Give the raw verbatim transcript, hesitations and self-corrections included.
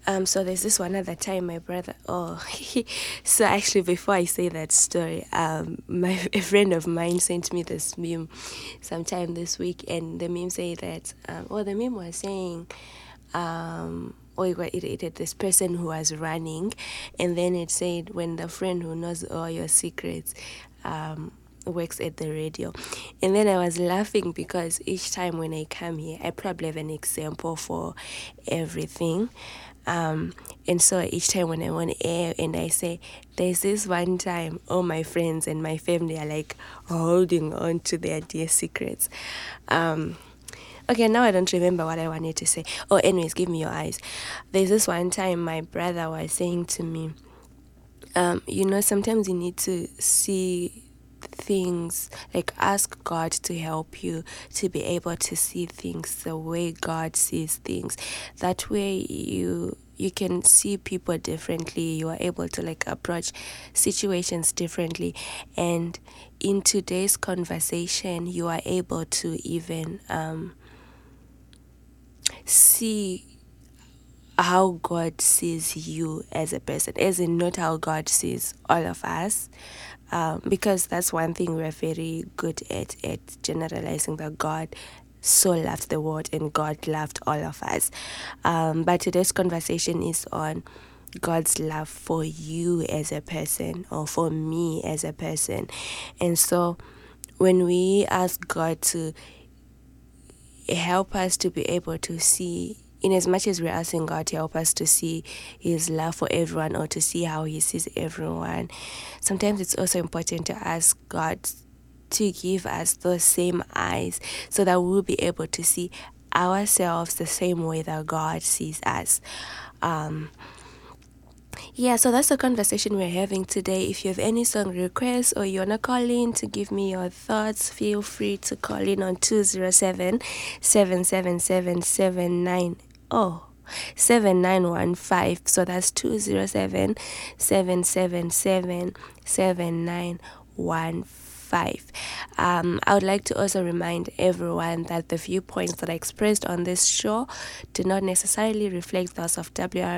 Um, so there's this one other time my brother. Oh, so actually, before I say that story, um, my a friend of mine sent me this meme, sometime this week, and the meme say that, um, well, the meme was saying, um, or it, it, it had this person who was running, and then it said, when the friend who knows all your secrets, um works at the radio. And then I was laughing because each time when I come here, I probably have an example for everything. Um, and so each time when I'm on air and I say, there's this one time, all my friends and my family are like holding on to their dear secrets. Um, okay, now I don't remember what I wanted to say. Oh, anyways, give me your eyes. There's this one time my brother was saying to me, um, you know, sometimes you need to see things, like ask God to help you to be able to see things the way God sees things. That way you you can see people differently. You are able to like approach situations differently, and in today's conversation you are able to even um see how God sees you as a person, as in not how God sees all of us. Um, because that's one thing we're very good at, at generalizing, that God so loved the world and God loved all of us. Um, but today's conversation is on God's love for you as a person, or for me as a person. And so when we ask God to help us to be able to see, in as much as we're asking God to help us to see his love for everyone, or to see how he sees everyone, sometimes it's also important to ask God to give us those same eyes, so that we'll be able to see ourselves the same way that God sees us. Um, yeah, so that's the conversation we're having today. If you have any song requests, or you want to call in to give me your thoughts, feel free to call in on two zero seven, seven seven seven, seven nine oh seven nine one five. So that's two zero seven, seven seven seven, seven nine one five. Um, I would like to also remind everyone that the viewpoints that are expressed on this show do not necessarily reflect those of W R